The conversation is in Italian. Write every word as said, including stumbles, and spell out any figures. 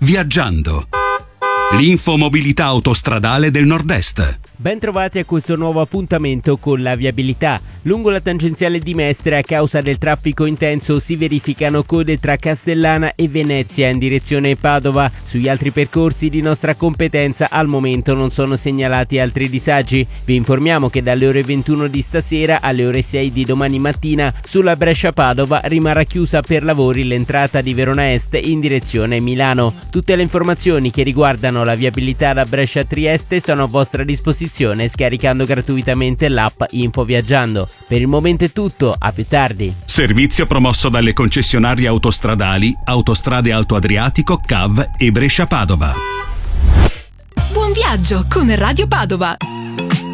Viaggiando. L'info mobilità autostradale del Nord-Est. Ben trovati a questo nuovo appuntamento con la viabilità. Lungo la tangenziale di Mestre, a causa del traffico intenso, si verificano code tra Castellana e Venezia in direzione Padova. Sugli altri percorsi di nostra competenza al momento non sono segnalati altri disagi. Vi informiamo che dalle ore ventuno di stasera alle ore sei di domani mattina sulla Brescia-Padova rimarrà chiusa per lavori l'entrata di Verona Est in direzione Milano. Tutte le informazioni che riguardano la viabilità da Brescia a Trieste sono a vostra disposizione scaricando gratuitamente l'app Info Viaggiando. Per il momento è tutto, a più tardi. Servizio promosso dalle concessionarie autostradali Autostrade Alto Adriatico, C A V e Brescia Padova. Buon viaggio con Radio Padova.